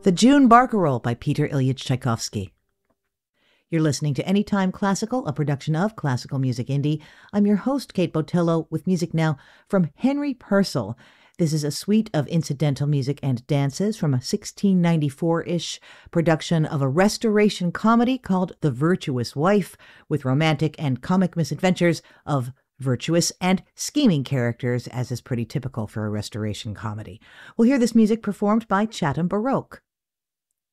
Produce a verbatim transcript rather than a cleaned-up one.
The June Barcarolle by Peter Ilyich Tchaikovsky. You're listening to Anytime Classical, a production of Classical Music Indie. I'm your host, Kate Botello, with music now from Henry Purcell. This is a suite of incidental music and dances from a sixteen ninety-four-ish production of a restoration comedy called The Virtuous Wife, with romantic and comic misadventures of virtuous and scheming characters, as is pretty typical for a restoration comedy. We'll hear this music performed by Chatham Baroque.